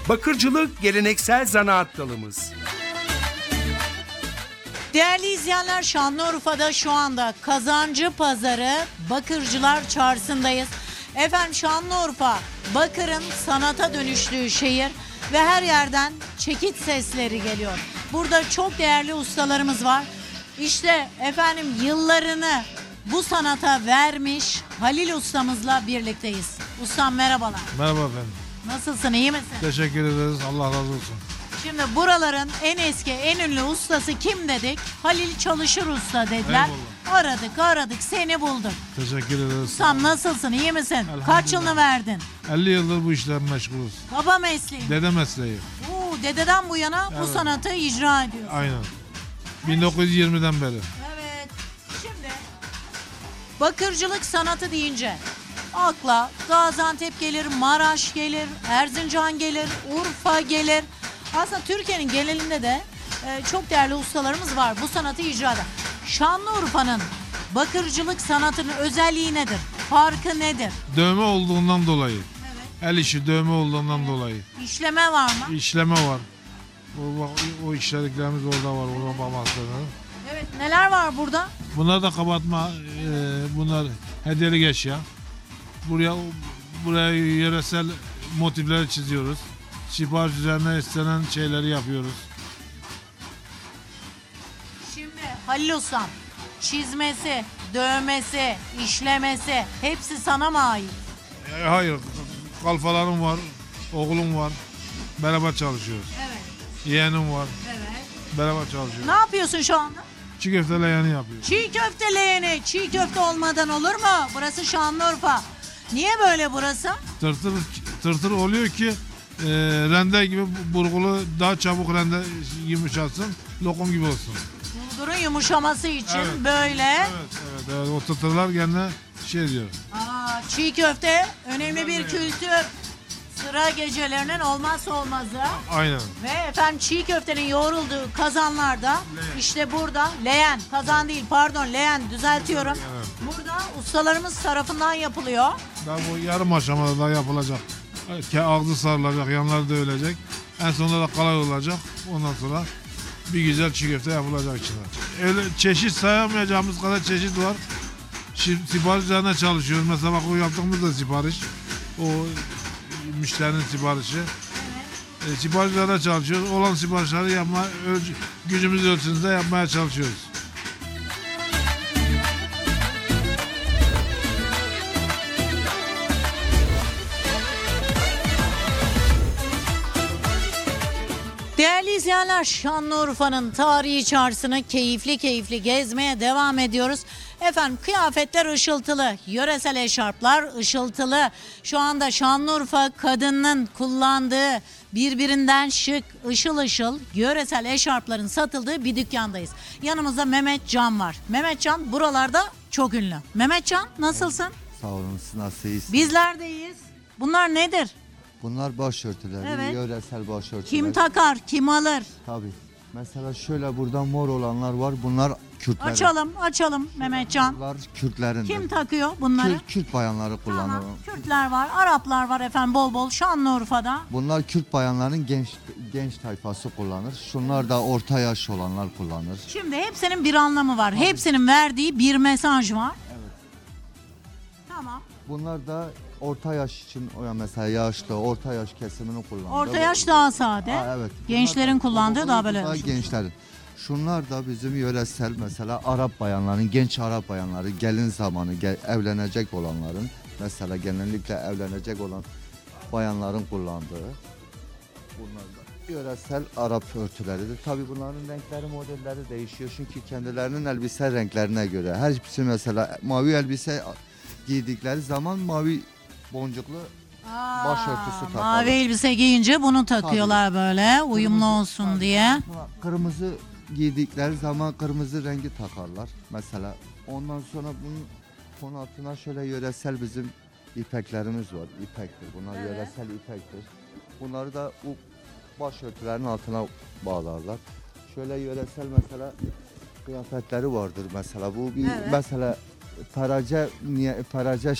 Bakırcılık geleneksel zanaat dalımız. Değerli izleyenler, Şanlıurfa'da şu anda Kazancı Pazarı Bakırcılar Çarşısı'ndayız. Efendim, Şanlıurfa bakırın sanata dönüştüğü şehir ve her yerden çekiç sesleri geliyor. Burada çok değerli ustalarımız var. İşte efendim, yıllarını bu sanata vermiş Halil ustamızla birlikteyiz. Ustam merhabalar. Merhaba efendim. Nasılsın, iyi misin? Teşekkür ederiz. Allah razı olsun. Şimdi buraların en eski, en ünlü ustası kim dedik? Halil Çalışır Usta dediler. Eyvallah. Aradık, seni bulduk. Teşekkür ederiz. Ustam nasılsın, iyi misin? Elhamdülillah. Kaç yılını verdin? 50 yıldır bu işlerle meşgulüz. Baba mesleği. Dede mesleği. Dededen bu yana bu Evet. sanatı icra ediyorsun. Aynen. 1920'den beri. Evet. Şimdi bakırcılık sanatı deyince akla Gaziantep gelir, Maraş gelir, Erzincan gelir, Urfa gelir. Aslında Türkiye'nin genelinde de çok değerli ustalarımız var bu sanatı icrada. Şanlıurfa'nın bakırcılık sanatının özelliği nedir? Farkı nedir? Dövme olduğundan dolayı. El işi dövme olduğundan dolayı. İşleme var mı? İşleme var. O işlediklerimiz orada var. Orada babasları. Evet, neler var burada? Bunlar da kapatma. Bunlar hediyelik eşya. Buraya yöresel motifleri çiziyoruz. Sipariş üzerine istenen şeyleri yapıyoruz. Şimdi Halil Ustam, çizmesi, dövmesi, işlemesi hepsi sana mı ait? Hayır. Kalfalarım var. Oğlum var. Beraber çalışıyoruz. Evet. Yeğenim var. Evet. Beraber çalışıyoruz. Ne yapıyorsun şu anda? Çiğ köfte leğeni yapıyoruz. Çiğ köfte leğeni. Çiğ köfte olmadan olur mu? Burası Şanlıurfa. Niye böyle burası? Tırtır oluyor ki rende gibi burgulu daha çabuk rende yumuşasın. Lokum gibi olsun. Bulgurun yumuşaması için Evet. böyle. Evet. O tırtırlar gene şey diyor. Çiğ köfte önemli bir kültür. Sıra gecelerinin olmazsa olmazı. Aynen. Ve efendim, çiğ köftenin yoğrulduğu kazanlarda işte burada leğen, kazan değil pardon, leğen düzeltiyorum. Evet. Burada ustalarımız tarafından yapılıyor. Daha bu yarım aşamada daha yapılacak. Ağzı sarılacak, yanları dövülecek. En sonunda da kalay olacak. Ondan sonra bir güzel çiğ köfte yapılacak içine. Öyle çeşit sayamayacağımız kadar çeşit var. Sipariş üzerine çalışıyoruz. Mesela bak, o yaptığımız da sipariş. O müşterinin siparişi. Sipariş üzerine çalışıyoruz. Olan siparişleri gücümüz ölçüsünde yapmaya çalışıyoruz. Değerli izleyenler, Şanlıurfa'nın tarihi çarşısını keyifli gezmeye devam ediyoruz. Efendim, kıyafetler ışıltılı, yöresel eşarplar ışıltılı. Şu anda Şanlıurfa kadının kullandığı birbirinden şık, ışıl yöresel eşarpların satıldığı bir dükkandayız. Yanımızda Mehmet Can var. Mehmet Can buralarda çok ünlü. Mehmet Can, nasılsın? Sağ olun, siz nasılsınız? Bizler de iyiyiz. Bunlar nedir? Bunlar başörtüleri, Evet. yöresel başörtüler. Kim takar, kim alır? Tabii. Mesela şöyle burada mor olanlar var. Bunlar Kürtlerin. Açalım Mehmetcan. Bunlar Kürtlerin. Kim takıyor bunları? Kürt bayanları kullanıyor. Tamam. Kürtler var, Araplar var efendim, bol Şanlıurfa'da. Bunlar Kürt bayanların genç tayfası kullanır. Şunlar da orta yaş olanlar kullanır. Şimdi hepsinin bir anlamı var. Hepsinin verdiği bir mesaj var. Evet. Tamam. Bunlar da orta yaş için, o ya mesela yaşlı, orta yaş kesimini kullanır. Orta yaş daha sade. Evet. Gençlerin Bunlar da- kullandığı daha böyle. Daha gençlerin. Şunlar da bizim yöresel, mesela Arap bayanların, genç Arap bayanları, gelin zamanı evlenecek olanların, mesela genellikle evlenecek olan bayanların kullandığı. Bunlar da yöresel Arap örtüleridir. Tabii bunların renkleri, modelleri değişiyor çünkü kendilerinin elbise renklerine göre. Her birisi mesela mavi elbise giydikleri zaman mavi boncuklu başörtüsü takarlar. Mavi elbise giyince bunu takıyorlar böyle uyumlu olsun diye. Kırmızı giydikleri zaman kırmızı rengi takarlar mesela. Ondan sonra bunun fon altına şöyle yöresel bizim ipeklerimiz var. İpektir. Bunlar Evet. yöresel ipektir. Bunları da bu başörtülerin altına bağlarlar. Şöyle yöresel mesela kıyafetleri vardır mesela. Bu bir Evet. mesela paraca